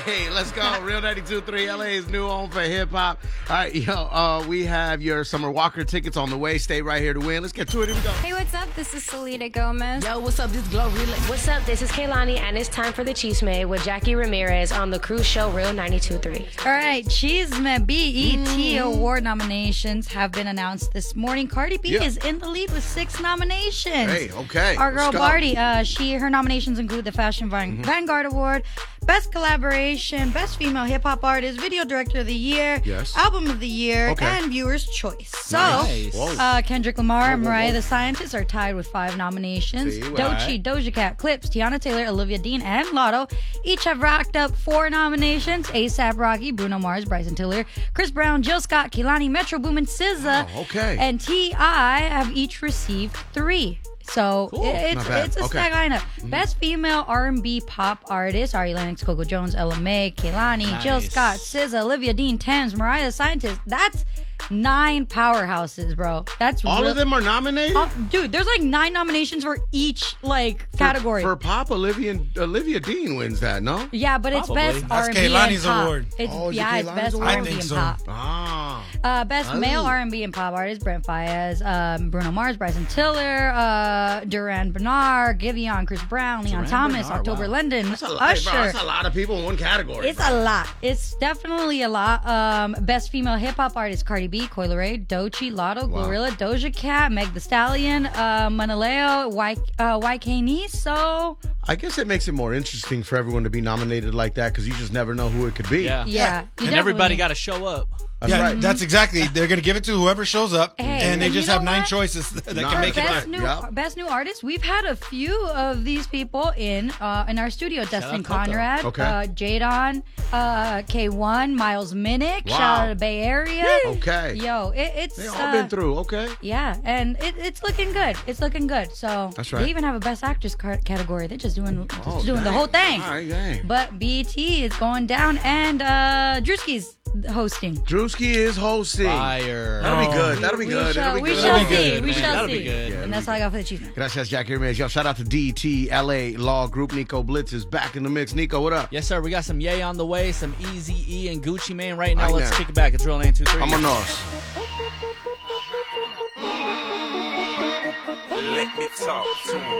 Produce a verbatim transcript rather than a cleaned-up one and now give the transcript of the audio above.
Hey, let's go. Real ninety-two point three, L A's new home for hip-hop. All right, yo, uh, we have your Summer Walker tickets on the way. Stay right here to win. Let's get to it. Here we go. Hey, what's up? This is Selena Gomez. Yo, what's up? This is Glorilla. What's up? This is Kehlani, and it's time for the Chisme with Jackie Ramirez on the Cruise Show Real ninety-two point three. All right, Chisme B E T mm. Award nominations have been announced this morning. Cardi B yeah. is in the lead with six nominations. Hey, okay. Our girl Let's go. Barty, uh, she her nominations include the Fashion mm-hmm. Vanguard Award, Best Collaboration, Best Female Hip Hop Artist, Video Director of the Year, yes. Album of the Year, okay. and Viewer's Choice. So, nice. uh, Kendrick Lamar and whoa, whoa, Mariah whoa. the Scientist are tied with five nominations. See, Doechii, right. Doja Cat, Clips, Tiana Taylor, Olivia Dean, and Lotto each have racked up four nominations. A$AP Rocky, Bruno Mars, Bryson Tiller, Chris Brown, Jill Scott, Kehlani, Metro Boomin, S Z A, oh, okay. and T I have each received three. So cool. it's it's a okay. stack lineup. Mm. Best female R and B pop artist: Ari Lennox, Coco Jones, Ella Mai, Kehlani, Nice. Jill Scott, S Z A, Olivia Dean, Thames, Mariah the Scientist. That's nine powerhouses, bro. That's all real- of them are nominated. Oh, dude, there's like nine nominations for each like for, category. For pop, Olivia Olivia Dean wins that, no? yeah, but it's Probably. best That's R and B and Kehlani's pop. award. It's, Oh, is it yeah, it's Kehlani's best award? R I and B think and so. pop. Ah. Uh, best Oh. male R and B and pop artist: Brent Faiyaz, um, Bruno Mars, Bryson Tiller, uh, Duran Bernard, Giveon, Chris Brown, Leon Duran Thomas, Bernard, October wow. London, That's a lot, Usher. bro, that's a lot of people in one category. It's bro. a lot. It's definitely a lot. Um, best female hip hop artist: Cardi B, Coi Leray, Doechii, Lotto, Wow. Glorilla, Doja Cat, Meg Thee Stallion, uh, Manaleo, y, uh, Y K Nee. So I guess it makes it more interesting for everyone to be nominated like that because you just never know who it could be. Yeah. yeah, you And everybody definitely- got to show up. That's yeah, right. that's exactly. They're going to give it to whoever shows up, Hey, and they and just you know have nine what? choices that Nice. can make it best there. new Yep. best new artist. We've had a few of these people in uh, in our studio. Dustin out Coco. Conrad, Okay. uh, Jadon, uh, K one, Miles Minnick. Wow. Shout out to Bay Area. Okay. Yo, it, it's They all uh, been through. Okay. yeah, and it, it's looking good. It's looking good. So That's right. They even have a best actress car- category. They're just doing just Oh, doing the dang. whole thing. All right, dang. But B E T is going down, and uh, Drewski's hosting. Drewski is hosting. Fire. That'll be good. That'll be We good. shall, That'll be we good. shall That'll be see. good, We man. shall That'll see. be good. And that's all I got for the achievement. Gracias, Jackie Ramirez. Yo, shout out to D T L A Law Group. Nico Blitz is back in the mix. Nico, what up? Yes, sir. We got some Ye on the way, some Easy E and Gucci Mane right now. Right Let's now. kick it back. It's Real nine two three. Vámonos. Let me talk to him.